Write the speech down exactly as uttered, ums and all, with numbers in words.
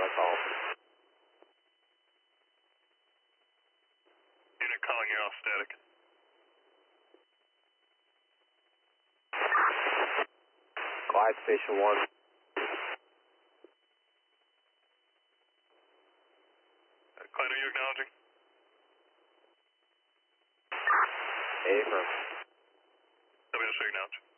my call. Unit calling you off static. Clyde Station one. Uh, Clyde, are you acknowledging? Affirm. W S A acknowledge.